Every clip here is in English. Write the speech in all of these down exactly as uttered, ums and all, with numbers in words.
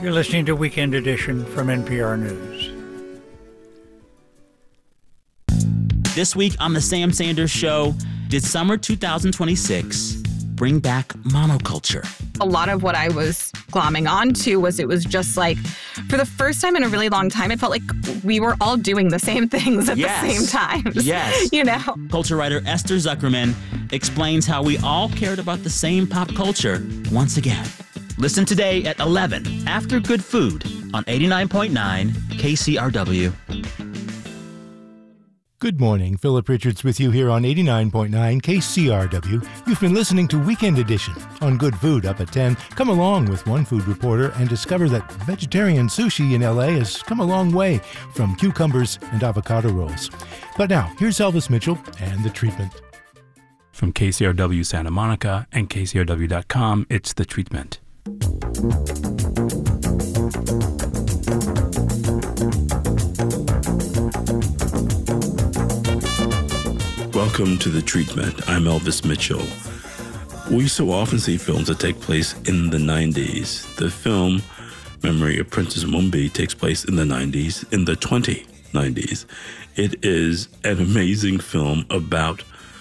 You're listening to Weekend Edition from N P R News. This week on The Sam Sanders Show, did summer two thousand twenty-six bring back monoculture? A lot of what I was glomming onto was it was just like, for the first time in a really long time, it felt like we were all doing the same things at yes. the same time. Yes. You know? Culture writer Esther Zuckerman explains how we all cared about the same pop culture once again. Listen today at eleven after Good Food on eighty-nine point nine K C R W. Good morning. Philip Richards with you here on eighty-nine point nine K C R W. You've been listening to Weekend Edition on Good Food up at ten. Come along with one food reporter and discover that vegetarian sushi in L A has come a long way from cucumbers and avocado rolls. But now, here's Elvis Mitchell and The Treatment. From K C R W Santa Monica and K C R W dot com, it's The Treatment. Welcome to The Treatment. I'm Elvis Mitchell. We so often see films that take place in the nineties. The film Memory of Princess Mumbi takes place in the nineties, in the twenty nineties. It is an amazing film about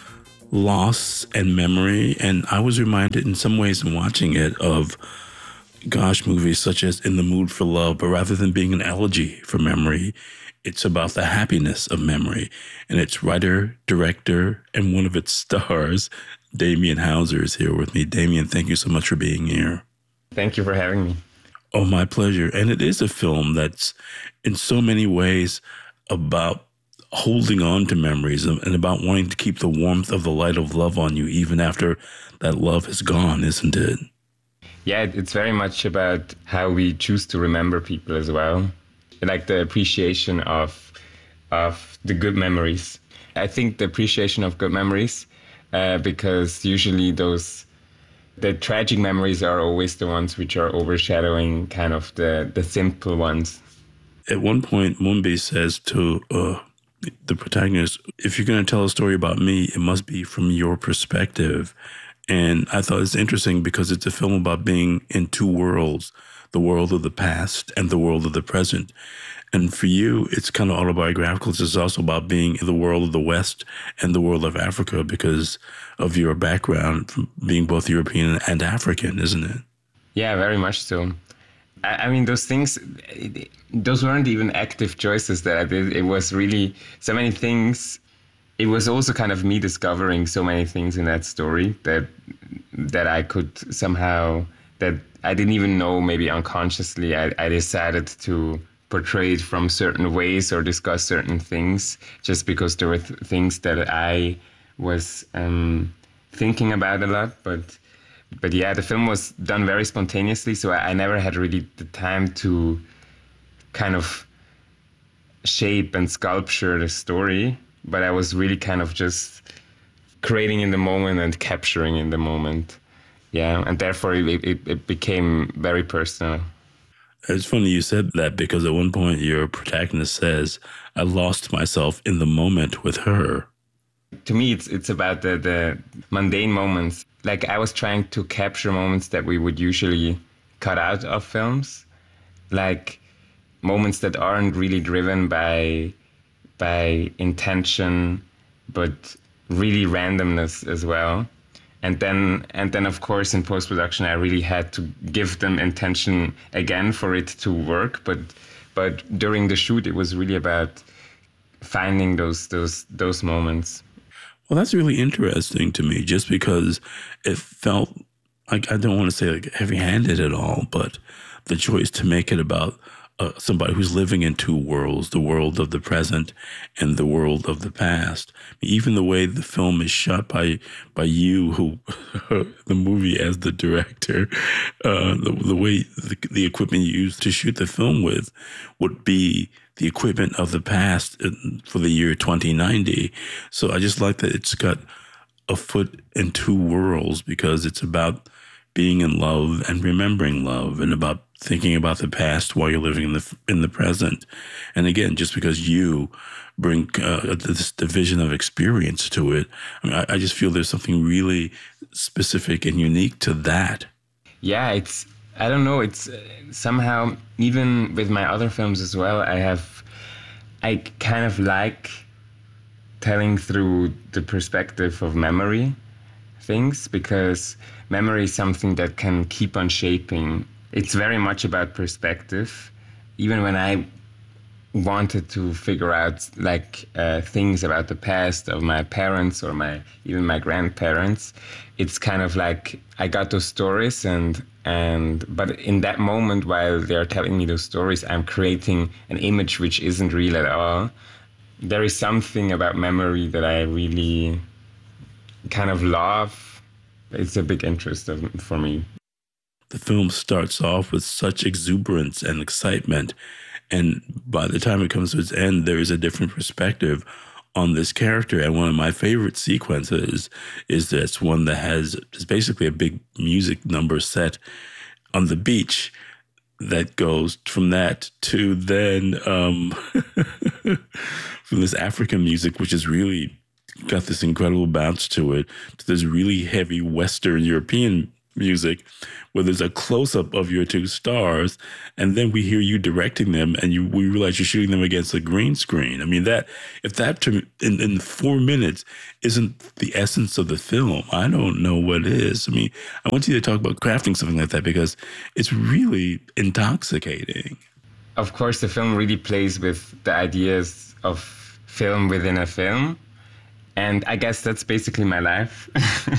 loss and memory, and I was reminded in some ways in watching it of, gosh, movies such as In the Mood for Love, but rather than being an elegy for memory, it's about the happiness of memory. And its writer, director, and one of its stars, Damien Hauser, is here with me. Damien, thank you so much for being here. Thank you for having me. Oh, my pleasure. And it is a film that's in so many ways about holding on to memories and about wanting to keep the warmth of the light of love on you even after that love is gone, isn't it? Yeah, it's very much about how we choose to remember people as well. Like the appreciation of of the good memories. I think the appreciation of good memories, uh, because usually those the tragic memories are always the ones which are overshadowing kind of the, the simple ones. At one point, Mumbi says to uh, the protagonist, if you're going to tell a story about me, it must be from your perspective. And I thought it's interesting because it's a film about being in two worlds, the world of the past and the world of the present. And for you, it's kind of autobiographical. It's also about being in the world of the West and the world of Africa because of your background, from being both European and African, isn't it? Yeah, very much so. I, I mean, those things, those weren't even active choices that I did. It was really so many things. It was also kind of me discovering so many things in that story that that I could somehow, that I didn't even know, maybe unconsciously, I, I decided to portray it from certain ways or discuss certain things just because there were th- things that I was um, thinking about a lot. But but yeah, the film was done very spontaneously, so I, I never had really the time to kind of shape and sculpture the story. But I was really kind of just creating in the moment and capturing in the moment. Yeah, and therefore it, it, it became very personal. It's funny you said that because at one point your protagonist says, I lost myself in the moment with her. To me, it's it's about the, the mundane moments. Like I was trying to capture moments that we would usually cut out of films. Like moments that aren't really driven by... by intention, but really randomness as well. And then, and then of course, in post-production, I really had to give them intention again for it to work. But, but during the shoot, it was really about finding those, those, those moments. Well, that's really interesting to me, just because it felt like, I don't want to say like heavy-handed at all, but the choice to make it about Uh, somebody who's living in two worlds, the world of the present and the world of the past. Even the way the film is shot by by you, who the movie as the director, uh, the, the way the, the equipment you used to shoot the film with would be the equipment of the past for the year twenty ninety. So I just like that it's got a foot in two worlds because it's about being in love and remembering love and about thinking about the past while you're living in the in the present. And again, just because you bring uh, this division of experience to it, I mean, I, I just feel there's something really specific and unique to that. Yeah, it's I don't know, it's uh, somehow, even with my other films as well, I have, I kind of like telling through the perspective of memory things, because memory is something that can keep on shaping. It's very much about perspective. Even when I wanted to figure out like uh, things about the past of my parents or my even my grandparents, it's kind of like I got those stories and and but in that moment while they're telling me those stories, I'm creating an image which isn't real at all. There is something about memory that I really kind of love. It's a big interest of, for me. The film starts off with such exuberance and excitement, and by the time it comes to its end, there is a different perspective on this character. And one of my favorite sequences is this one that has is basically a big music number set on the beach that goes from that to then um, from this African music, which is really got this incredible bounce to it, to this really heavy Western European music, where there's a close-up of your two stars, and then we hear you directing them, and you we realize you're shooting them against a green screen. I mean, that if that to, in, in four minutes isn't the essence of the film, I don't know what is. I mean, I want you to talk about crafting something like that, because it's really intoxicating. Of course, the film really plays with the ideas of film within a film, and I guess that's basically my life.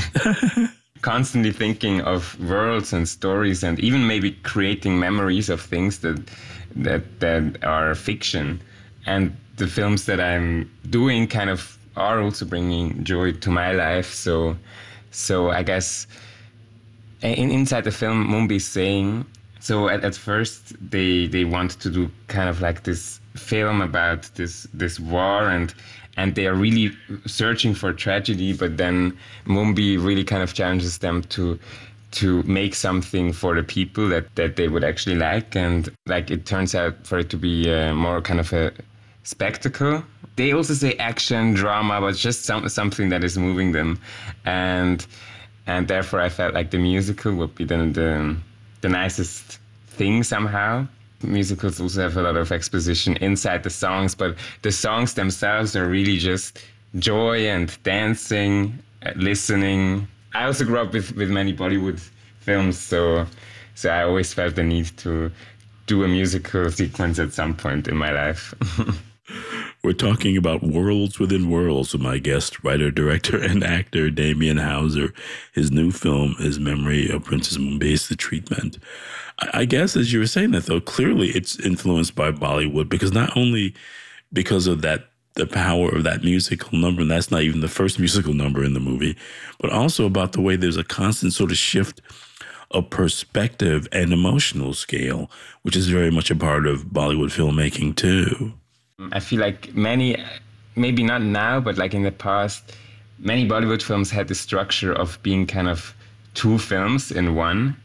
Constantly thinking of worlds and stories, and even maybe creating memories of things that that that are fiction. And the films that I'm doing kind of are also bringing joy to my life. So, so I guess in, inside the film, Mumbi is saying. So at, at first they they want to do kind of like this film about this this war, and and they are really searching for tragedy, but then Mumbi really kind of challenges them to to make something for the people that, that they would actually like. And like it turns out for it to be uh, more kind of a spectacle. They also say action, drama, but just some, something that is moving them. And and therefore I felt like the musical would be the, the, the nicest thing somehow. Musicals also have a lot of exposition inside the songs, but the songs themselves are really just joy and dancing, listening. I also grew up with, with many Bollywood films, so so I always felt the need to do a musical sequence at some point in my life. We're talking about worlds within worlds with my guest, writer, director, and actor Damien Hauser. His new film, his memory of Princess Mumbi's The Treatment. I guess, as you were saying that, though, clearly it's influenced by Bollywood, because not only because of that, the power of that musical number, and that's not even the first musical number in the movie, but also about the way there's a constant sort of shift of perspective and emotional scale, which is very much a part of Bollywood filmmaking, too. I feel like many, maybe not now, but like in the past, many Bollywood films had the structure of being kind of two films in one.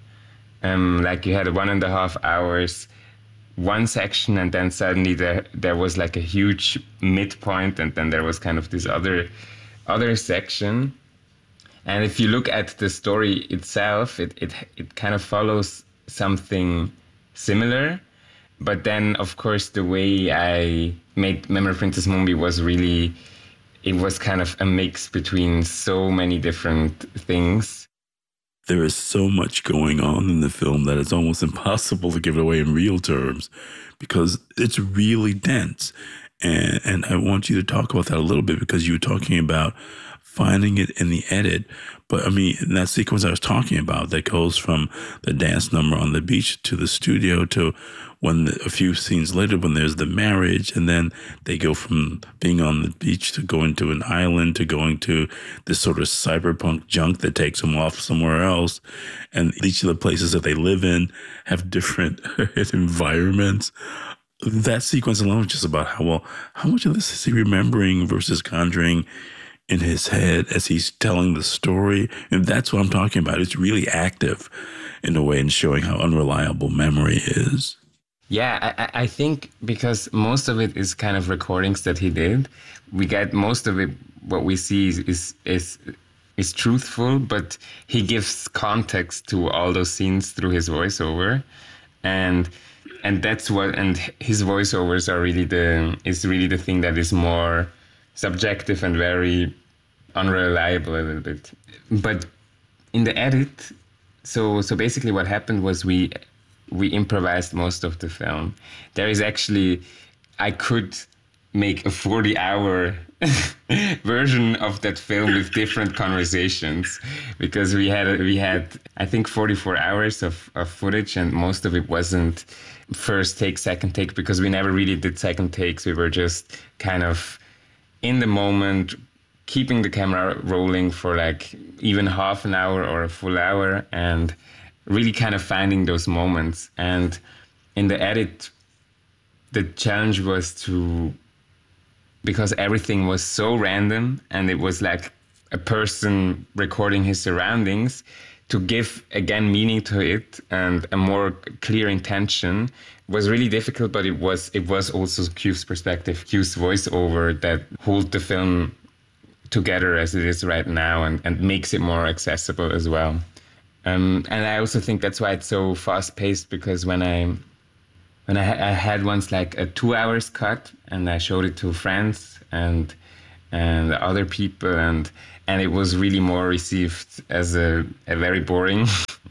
Um, like you had one and a half hours, one section, and then suddenly there there was like a huge midpoint, and then there was kind of this other other section. And if you look at the story itself, it it it kind of follows something similar. But then, of course, the way I made Memory of Princess Mumbi was really, it was kind of a mix between so many different things. There is so much going on in the film that it's almost impossible to give it away in real terms, because it's really dense. And, and I want you to talk about that a little bit, because you were talking about finding it in the edit. But I mean, in that sequence I was talking about that goes from the dance number on the beach to the studio to when the, a few scenes later when there's the marriage, and then they go from being on the beach to going to an island to going to this sort of cyberpunk junk that takes them off somewhere else. And each of the places that they live in have different environments. That sequence alone is just about how well, how much of this is he remembering versus conjuring in his head as he's telling the story. And that's what I'm talking about. It's really active in a way in showing how unreliable memory is. Yeah, I, I think because most of it is kind of recordings that he did, we get most of it, what we see is, is, is is truthful, but he gives context to all those scenes through his voiceover, and and that's what and his voiceovers are really the is really the thing that is more subjective and very unreliable a little bit. But in the edit, so so basically what happened was we we improvised most of the film. There is actually, I could make a forty hour version of that film with different conversations, because we had we had I think forty-four hours of, of footage, and most of it wasn't first take, second take, because we never really did second takes. We were just kind of in the moment, keeping the camera rolling for like even half an hour or a full hour, and really kind of finding those moments. And in the edit, the challenge was to, because everything was so random and it was like a person recording his surroundings, to give again meaning to it and a more clear intention was really difficult. But it was it was also Q's perspective, Q's voiceover, that hold the film together as it is right now, and, and makes it more accessible as well. Um, and I also think that's why it's so fast paced, because when I when I, ha- I had once like a two hours cut, and I showed it to friends and and other people, and and it was really more received as a, a very boring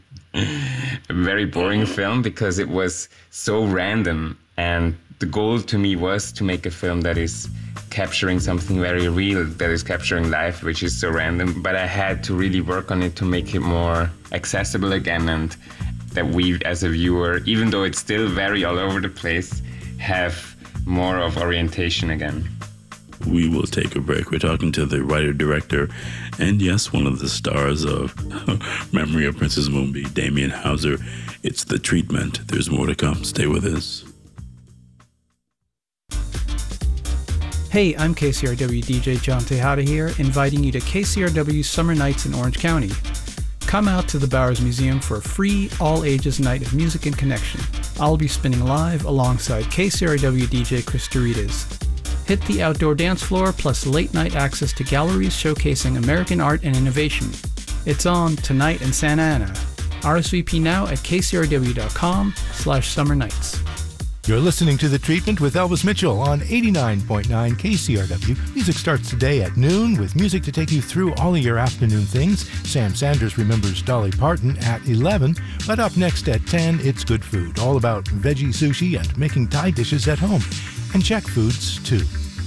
a very boring film, because it was so random. And the goal to me was to make a film that is capturing something very real, that is capturing life, which is so random. But I had to really work on it to make it more accessible again, and that we as a viewer, even though it's still very all over the place, have more of orientation again. We will take a break. We're talking to the writer-director and, yes, one of the stars of Memory of Princess Moonby, Damien Hauser. It's The Treatment. There's more to come. Stay with us. Hey, I'm K C R W D J John Tejada here, inviting you to K C R W Summer Nights in Orange County. Come out to the Bowers Museum for a free, all-ages night of music and connection. I'll be spinning live alongside K C R W D J Chris Doritas. Hit the outdoor dance floor, plus late-night access to galleries showcasing American art and innovation. It's on tonight in Santa Ana. R S V P now at kcrw.com slash summer nights. You're listening to The Treatment with Elvis Mitchell on eighty-nine point nine K C R W. Music starts today at noon with music to take you through all of your afternoon things. Sam Sanders remembers Dolly Parton at eleven. But up next at ten, it's Good Food, all about veggie sushi and making Thai dishes at home. And Czech foods, too.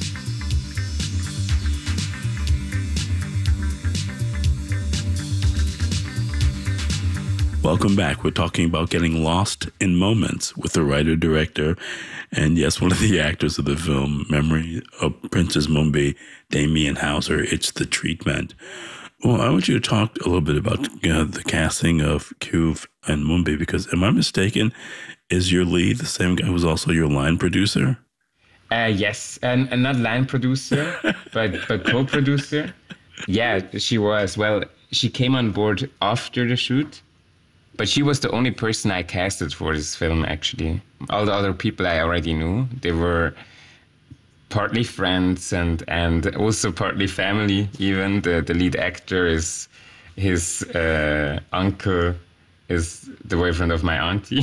Welcome back. We're talking about getting lost in moments with the writer-director and, yes, one of the actors of the film, Memory of Princess Moonby, Damien Hauser. It's The Treatment. Well, I want you to talk a little bit about uh, the casting of Q and Moonby, because, am I mistaken, is your lead the same guy who's also your line producer? Uh, yes, and, and not line producer, but, but co-producer. Yeah, she was. Well, she came on board after the shoot. But she was the only person I casted for this film, actually. All the other people I already knew. They were partly friends and, and also partly family, even. The, the lead actor is his uh, uncle, is the boyfriend of my auntie.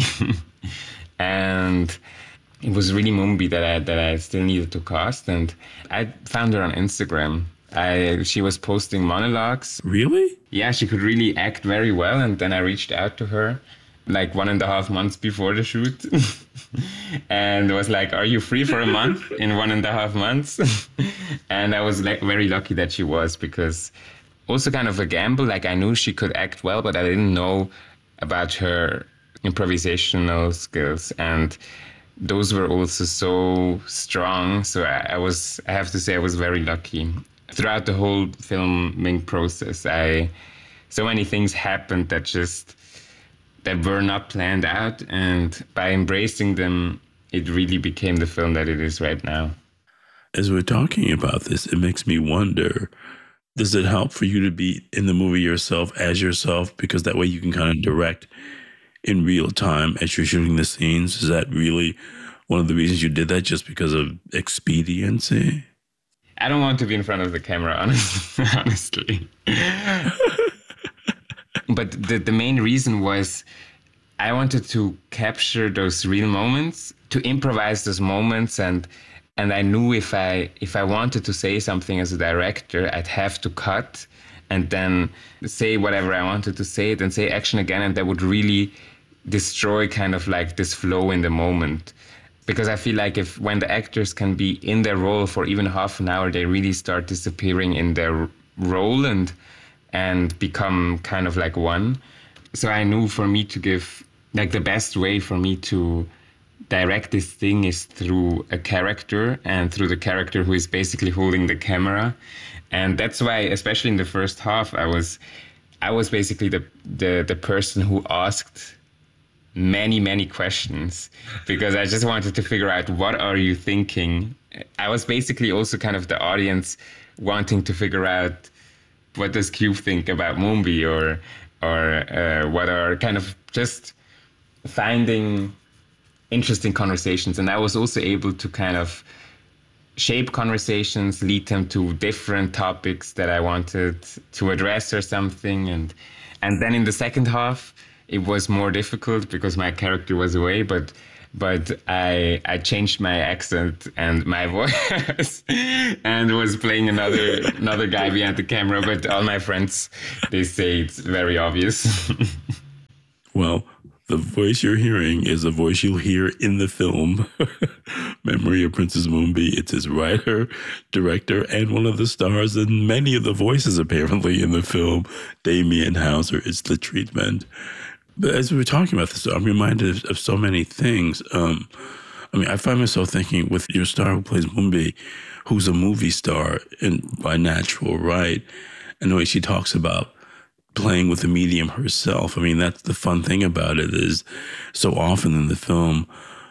And it was really Moonby that I, that I still needed to cast. And I found her on Instagram. I, she was posting monologues. Really? Yeah, she could really act very well. And then I reached out to her like one and a half months before the shoot and was like, are you free for a month in one and a half months? And I was like very lucky that she was, because also kind of a gamble. Like, I knew she could act well, but I didn't know about her improvisational skills. And those were also so strong. So I, I was, I have to say I was very lucky. Throughout the whole filming process, I so many things happened that just that were not planned out, and by embracing them, it really became the film that it is right now. As we're talking about this, it makes me wonder, does it help for you to be in the movie yourself as yourself? Because that way you can kind of direct in real time as you're shooting the scenes. Is that really one of the reasons you did that, just because of expediency? I don't want to be in front of the camera, honestly. honestly. But the, the main reason was I wanted to capture those real moments, to improvise those moments, and and I knew if I if I wanted to say something as a director, I'd have to cut and then say whatever I wanted to say, then say action again, and that would really destroy kind of like this flow in the moment. Because I feel like if when the actors can be in their role for even half an hour, they really start disappearing in their role and and become kind of like one. So I knew for me to give, like the best way for me to direct this thing is through a character and through the character who is basically holding the camera. And that's why, especially in the first half, I was I was basically the the, the person who asked many, many questions, because I just wanted to figure out, what are you thinking? I was basically also kind of the audience wanting to figure out, what does Q think about Moonbi, or or uh, what are kind of just finding interesting conversations. And I was also able to kind of shape conversations, lead them to different topics that I wanted to address or something. And and then in the second half, it was more difficult because my character was away, but but I I changed my accent and my voice and was playing another another guy behind the camera. But all my friends, they say it's very obvious. Well, the voice you're hearing is the voice you'll hear in the film Memory of Princess Moonbi. It's his writer, director, and one of the stars, and many of the voices apparently in the film, Damien Hauser. It's The Treatment. But as we were talking about this, I'm reminded of, of so many things. Um, I mean, I find myself thinking with your star who plays Moonbi, who's a movie star in, by natural right, and the way she talks about playing with the medium herself. I mean, that's the fun thing about it, is so often in the film,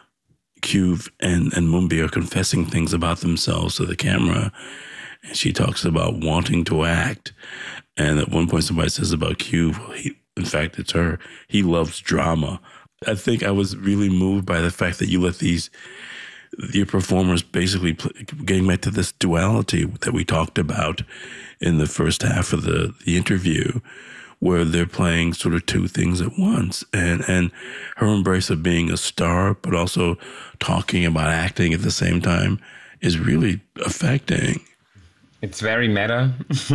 Q and, and Moonbi are confessing things about themselves to the camera. And she talks about wanting to act. And at one point somebody says about Q, he, in fact, it's her, he loves drama. I think I was really moved by the fact that you let these, your performers basically, play, getting back to this duality that we talked about in the first half of the, the interview, where they're playing sort of two things at once. And, and her embrace of being a star, but also talking about acting at the same time, is really affecting. It's very meta.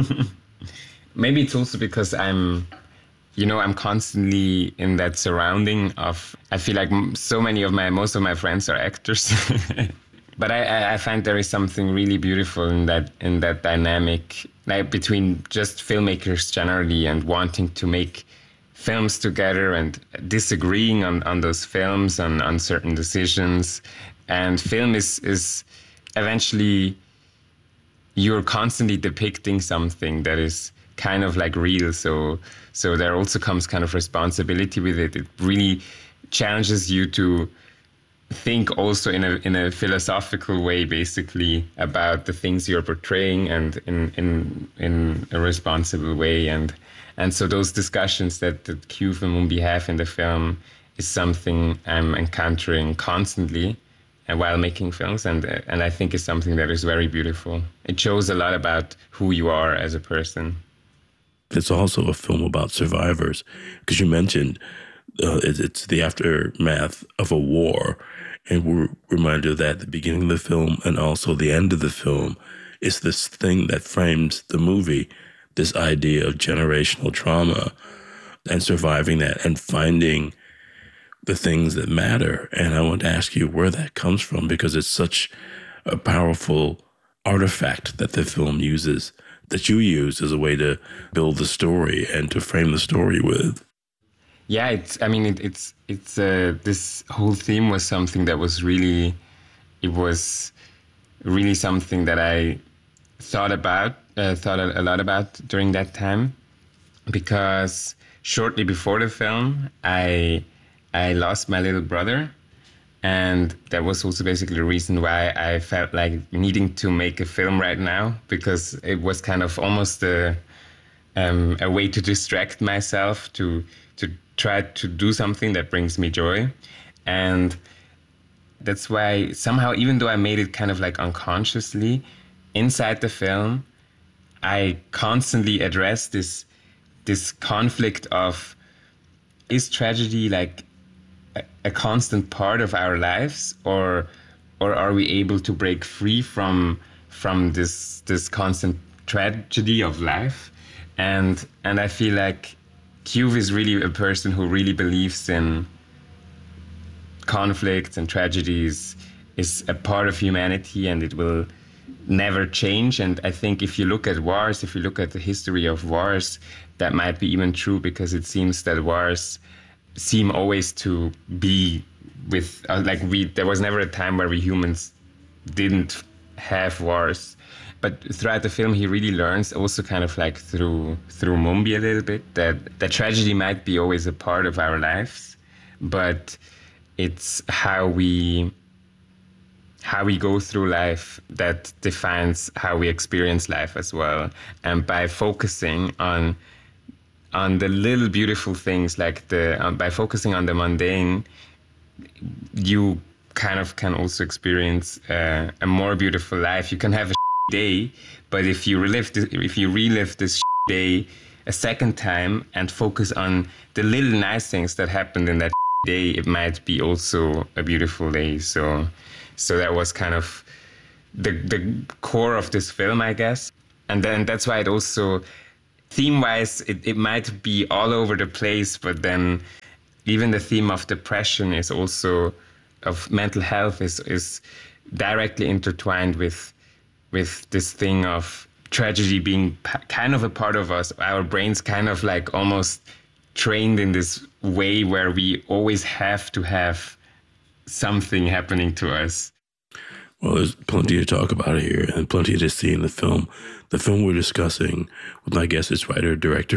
Maybe it's also because I'm, you know, I'm constantly in that surrounding of, I feel like so many of my, most of my friends are actors. But I, I find there is something really beautiful in that, in that dynamic, like between just filmmakers generally and wanting to make films together and disagreeing on, on those films, on, on certain decisions. And film is, is eventually, you're constantly depicting something that is kind of like real. So, so there also comes kind of responsibility with it. It really challenges you to think also in a in a philosophical way, basically, about the things you're portraying, and in in in a responsible way. And and so those discussions that, that Q and Moonbi have in the film is something I'm encountering constantly and while making films, and and I think it's something that is very beautiful. It shows a lot about who you are as a person. It's also a film about survivors, because you mentioned uh, it, it's the aftermath of a war, and we're reminded of that at the beginning of the film and also the end of the film. It's this thing that frames the movie, this idea of generational trauma and surviving that and finding the things that matter. And I want to ask you where that comes from, because it's such a powerful artifact that the film uses, that you use as a way to build the story and to frame the story with. Yeah, it's, I mean, it, it's, it's, uh, this whole theme was something that was really, it was really something that I thought about, uh, thought a lot about during that time, because shortly before the film, I, I lost my little brother. And that was also basically the reason why I felt like needing to make a film right now, because it was kind of almost a, um, a way to distract myself, to to try to do something that brings me joy. And that's why somehow, even though I made it kind of like unconsciously, inside the film, I constantly address this this conflict of, is tragedy like a, a constant part of our lives, or or are we able to break free from from this this constant tragedy of life? And and I feel like Q is really a person who really believes in conflicts and tragedies is a part of humanity, and it will never change. And I think if you look at wars, if you look at the history of wars, that might be even true, because it seems that wars seem always to be with, uh, like we, there was never a time where we humans didn't have wars. But throughout the film, he really learns also kind of like through through Mumbi a little bit, that, that tragedy might be always a part of our lives, but it's how we how we go through life that defines how we experience life as well. And by focusing on on the little beautiful things, like the um, by focusing on the mundane, you kind of can also experience uh, a more beautiful life. You can have a day, but if you relive this, if you relive this day a second time and focus on the little nice things that happened in that day, it might be also a beautiful day. So so that was kind of the the core of this film, I guess. And then that's why it also, theme-wise, it, it might be all over the place, but then even the theme of depression is also, of mental health, is is directly intertwined with with this thing of tragedy being p- kind of a part of us. Our brains kind of like almost trained in this way where we always have to have something happening to us. Well, there's plenty to talk about here and plenty to see in the film. The film we're discussing with my guest is writer, director,